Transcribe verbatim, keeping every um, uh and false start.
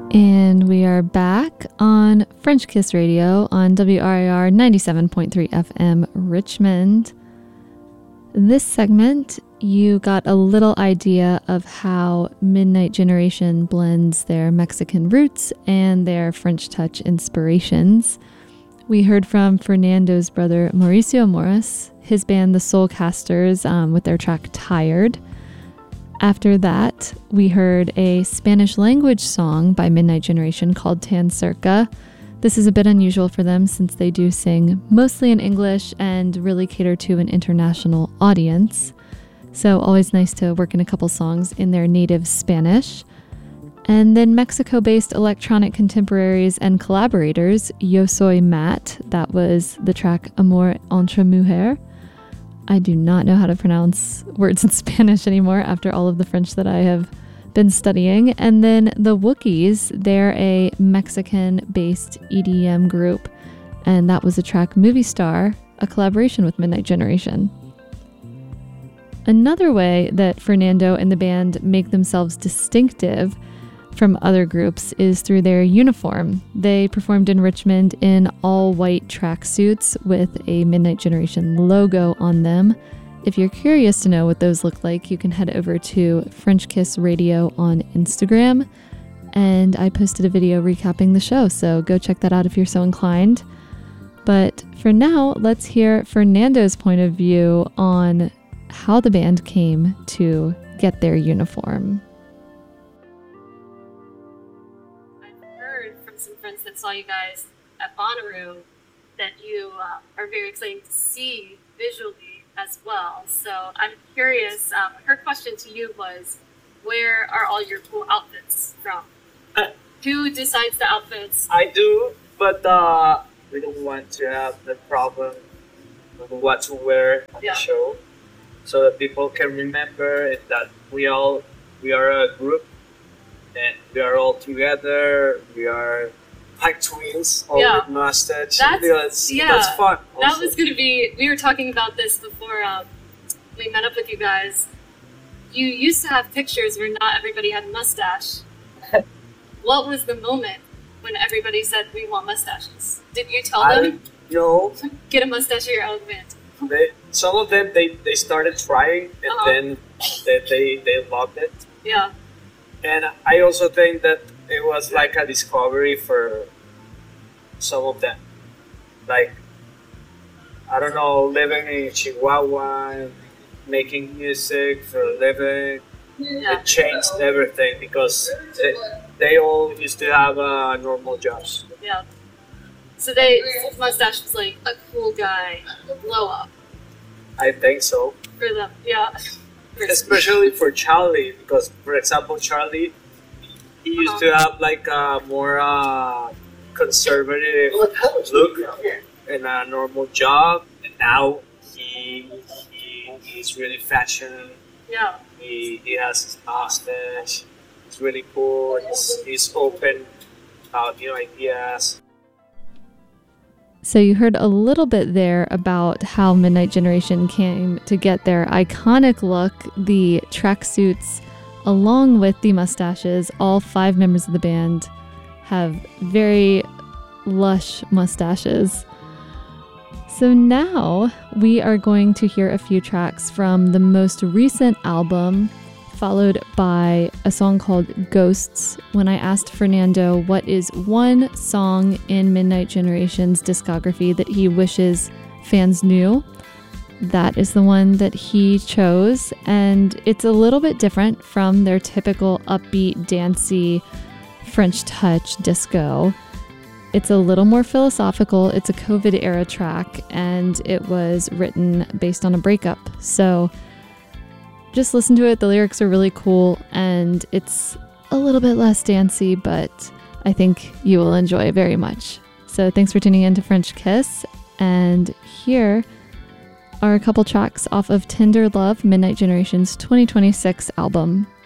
And we are back on French Kiss Radio on W R I R ninety-seven point three F M Richmond. This segment, you got a little idea of how Midnight Generation blends their Mexican roots and their French touch inspirations. We heard from Fernando's brother Mauricio Morris, his band The Soulcasters, um, with their track Tired. After that, we heard a Spanish language song by Midnight Generation called Tan Cerca. This is a bit unusual for them since they do sing mostly in English and really cater to an international audience. So always nice to work in a couple songs in their native Spanish. And then Mexico-based electronic contemporaries and collaborators, Yo Soy Matt, that was the track Amor entre Mujer. I do not know how to pronounce words in Spanish anymore after all of the French that I have been studying. And then the Wookiees, they're a Mexican-based E D M group, and that was the track Movie Star, a collaboration with Midnight Generation. Another way that Fernando and the band make themselves distinctive from other groups is through their uniform. They performed in Richmond in all-white tracksuits with a Midnight Generation logo on them. If you're curious to know what those look like, you can head over to French Kiss Radio on Instagram, and I posted a video recapping the show, so go check that out if you're so inclined. But for now, let's hear Fernando's point of view on how the band came to get their uniform. That saw you guys at Bonnaroo that you uh, are very excited to see visually as well. So I'm curious, um, her question to you was, where are all your cool outfits from? Uh, Who decides the outfits? I do, but uh, we don't want to have the problem of what to wear on yeah. the show, so that people can remember that we all we are a group and we are all together. We are like twins, all yeah. with mustache. That's, that's, yeah. that's fun. Also. That was going to be, we were talking about this before um, we met up with you guys. You used to have pictures where not everybody had a mustache. What was the moment when everybody said, we want mustaches? Did you tell them? I, no. Get a mustache or you're out of the band. They, some of them, they, they started trying, and uh-huh. then they, they, they loved it. Yeah. And I also think that it was like a discovery for some of them. Like, I don't know, living in Chihuahua, making music for a living, yeah. it changed everything because they, they all used to have uh, normal jobs. Yeah. So they, mustache was like a cool guy blow up. I think so. For them, yeah. Especially for Charlie, because, for example, Charlie, he used uh-huh. to have like a more uh, conservative look in a normal job, and now he, he he's really fashion. Yeah. He he has his mustache. It's really cool. He's, he's open about new ideas. So you heard a little bit there about how Midnight Generation came to get their iconic look, the tracksuits, along with the mustaches. All five members of the band have very lush mustaches. So now we are going to hear a few tracks from the most recent album, followed by a song called Ghosts. When I asked Fernando what is one song in Midnight Generation's discography that he wishes fans knew, that is the one that he chose, and it's a little bit different from their typical upbeat, dancey, French touch disco. It's a little more philosophical. It's a COVID-era track, and it was written based on a breakup. So just listen to it. The lyrics are really cool, and it's a little bit less dancey, but I think you will enjoy very much. So thanks for tuning in to French Kiss, and here are a couple tracks off of Tender Love, Midnight Generation's twenty twenty-six album.